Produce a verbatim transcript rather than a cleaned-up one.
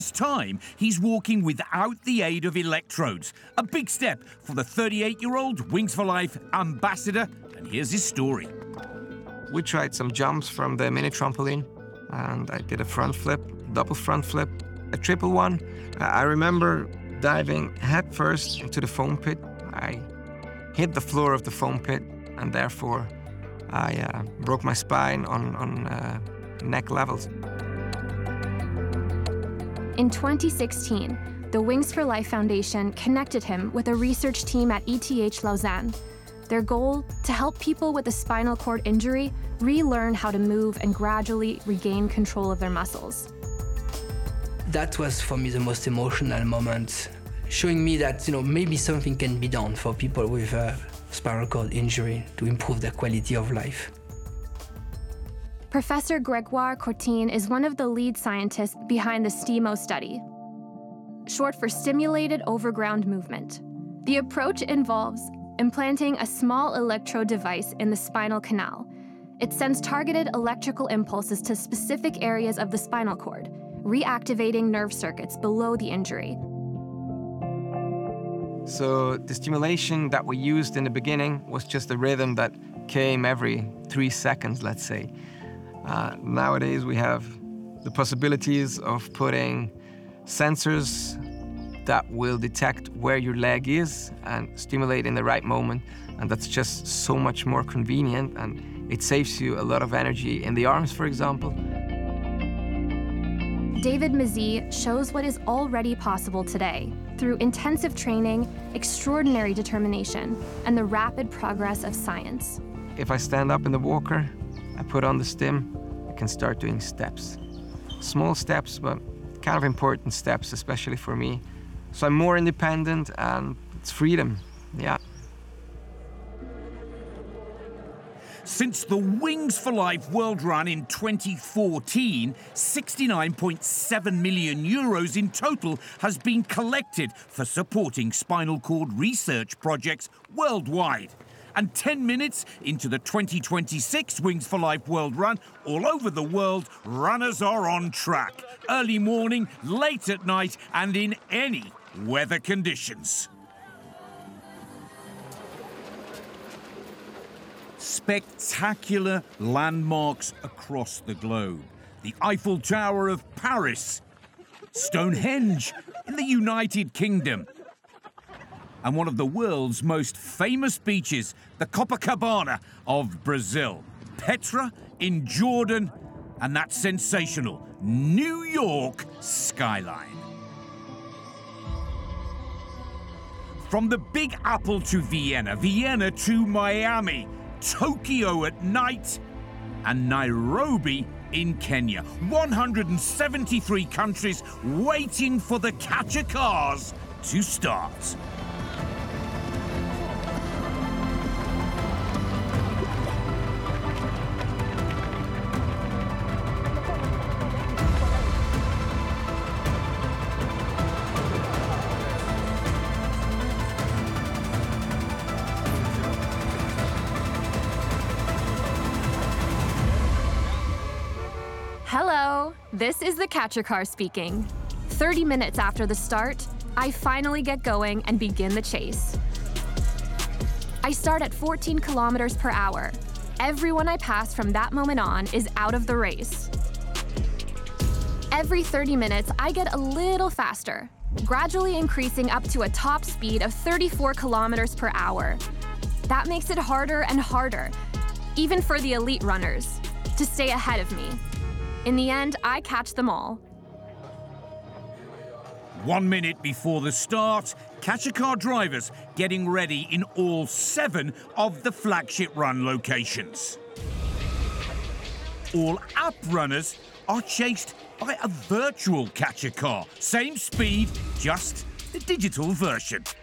This time, he's walking without the aid of electrodes. A big step for the thirty-eight-year-old Wings for Life ambassador, and here's his story. We tried some jumps from the mini trampoline, and I did a front flip, double front flip, a triple one. I remember diving head first into the foam pit. I hit the floor of the foam pit, and therefore I uh, broke my spine on, on uh, neck levels. In twenty sixteen, the Wings for Life Foundation connected him with a research team at E T H Lausanne. Their goal, to help people with a spinal cord injury relearn how to move and gradually regain control of their muscles. That was for me the most emotional moment, showing me that, you know, maybe something can be done for people with a spinal cord injury to improve their quality of life. Professor Grégoire Courtine is one of the lead scientists behind the STIMO study, short for Stimulated Overground Movement. The approach involves implanting a small electrode device in the spinal canal. It sends targeted electrical impulses to specific areas of the spinal cord, reactivating nerve circuits below the injury. So the stimulation that we used in the beginning was just a rhythm that came every three seconds, let's say. Uh, nowadays we have the possibilities of putting sensors that will detect where your leg is and stimulate in the right moment, and that's just so much more convenient, and it saves you a lot of energy in the arms, for example. David Mazie shows what is already possible today through intensive training, extraordinary determination, and the rapid progress of science. If I stand up in the walker, I put on the stim, I can start doing steps. Small steps, but kind of important steps, especially for me. So I'm more independent, and it's freedom, yeah. Since the Wings for Life World Run in twenty fourteen, sixty-nine point seven million euros in total has been collected for supporting spinal cord research projects worldwide. And ten minutes into the twenty twenty-six Wings for Life World Run, all over the world, runners are on track. Early morning, late at night, and in any weather conditions. Spectacular landmarks across the globe. The Eiffel Tower of Paris, Stonehenge in the United Kingdom, and one of the world's most famous beaches, the Copacabana of Brazil, Petra in Jordan, and that sensational New York skyline. From the Big Apple to Vienna, Vienna to Miami, Tokyo at night, and Nairobi in Kenya. one hundred seventy-three countries waiting for the catcher cars to start. Hello, this is the catcher car speaking. thirty minutes after the start, I finally get going and begin the chase. I start at fourteen kilometers per hour. Everyone I pass from that moment on is out of the race. Every thirty minutes, I get a little faster, gradually increasing up to a top speed of thirty-four kilometers per hour. That makes it harder and harder, even for the elite runners, to stay ahead of me. In the end, I catch them all. One minute before the start, catcher car drivers getting ready in all seven of the flagship run locations. All app runners are chased by a virtual catcher car. Same speed, just the digital version.